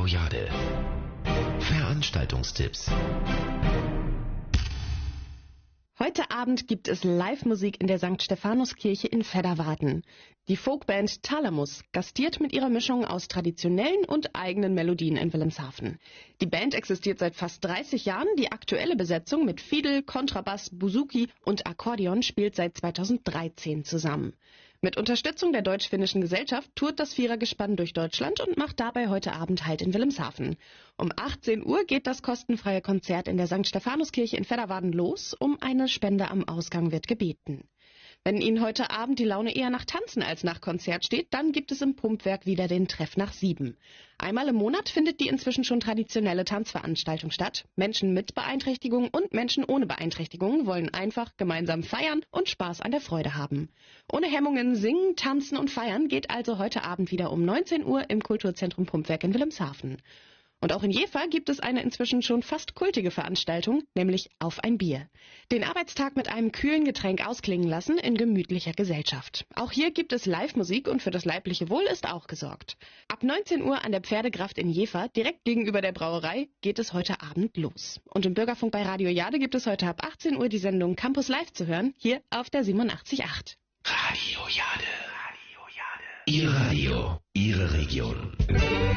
Jade. Veranstaltungstipps. Heute Abend gibt es Live-Musik in der St. Stephanuskirche in Vedderwarden. Die Folkband Thalamus gastiert mit ihrer Mischung aus traditionellen und eigenen Melodien in Wilhelmshaven. Die Band existiert seit fast 30 Jahren. Die aktuelle Besetzung mit Fiedel, Kontrabass, Bouzouki und Akkordeon spielt seit 2013 zusammen. Mit Unterstützung der Deutsch-Finnischen Gesellschaft tourt das Vierergespann durch Deutschland und macht dabei heute Abend Halt in Wilhelmshaven. Um 18 Uhr geht das kostenfreie Konzert in der St. Stephanuskirche in Vedderwarden los. Um eine Spende am Ausgang wird gebeten. Wenn Ihnen heute Abend die Laune eher nach Tanzen als nach Konzert steht, dann gibt es im Pumpwerk wieder den Treff nach 7. Einmal im Monat findet die inzwischen schon traditionelle Tanzveranstaltung statt. Menschen mit Beeinträchtigungen und Menschen ohne Beeinträchtigungen wollen einfach gemeinsam feiern und Spaß an der Freude haben. Ohne Hemmungen singen, tanzen und feiern geht also heute Abend wieder um 19 Uhr im Kulturzentrum Pumpwerk in Wilhelmshaven. Und auch in Jever gibt es eine inzwischen schon fast kultige Veranstaltung, nämlich Auf ein Bier. Den Arbeitstag mit einem kühlen Getränk ausklingen lassen in gemütlicher Gesellschaft. Auch hier gibt es Live-Musik und für das leibliche Wohl ist auch gesorgt. Ab 19 Uhr an der Pferdegraft in Jever, direkt gegenüber der Brauerei, geht es heute Abend los. Und im Bürgerfunk bei Radio Jade gibt es heute ab 18 Uhr die Sendung Campus Live zu hören, hier auf der 87.8. Radio Jade. Ihr Radio, Ihre Region.